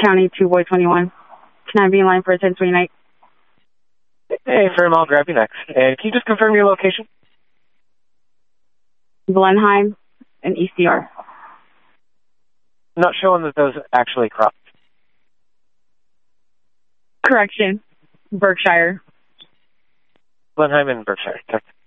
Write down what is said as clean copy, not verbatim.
County 2 Boy 21. Can I be in line for a 1029? Hey, firm, I'll grab you next. Can you just confirm your location? Blenheim and ECR. Not showing that those actually crossed. Correction. Berkshire. Blenheim and Berkshire. Check.